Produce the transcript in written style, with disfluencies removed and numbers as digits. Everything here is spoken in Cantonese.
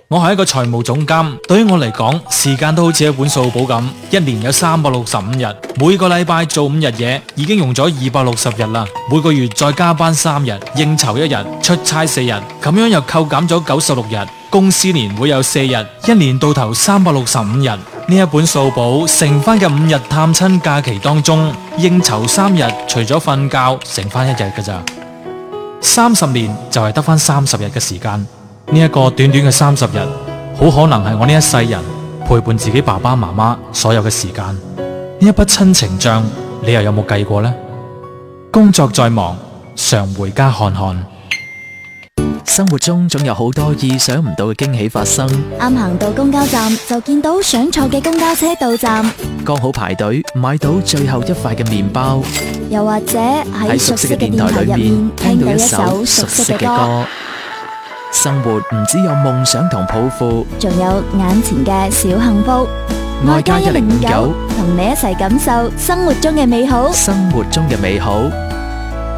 我係一個財務總監，對於我嚟講，時間都好似一本數簿咁，一年有365日，每個禮拜做5日嘢，已經用咗260日啦。每個月再加班3日，應酬1日，出差4日，咁樣又扣減咗96日。公司年會有4日，一年到頭365日。呢一本數簿剩翻嘅5日探親假期當中，應酬3日，除咗瞓覺，剩翻1日㗎咋。30年就係得翻30日嘅時間。呢一個短短嘅30日，好可能係我呢一世人陪伴自己爸爸媽媽所有嘅時間。呢一筆親情賬，你又有冇計過呢？工作再忙，常回家看看。 生活中總有好多意想唔到嘅驚喜發生。 啱行到公交站就見到想坐嘅公交車到站， 剛好排隊買到最後一塊嘅麵包， 又或者喺熟悉嘅電台入面聽到一首熟悉嘅歌。 生活唔只有夢想同抱負， 仲有眼前嘅小幸福。 愛家1059 同你一齊感受生活中嘅美好。 生活中嘅美好。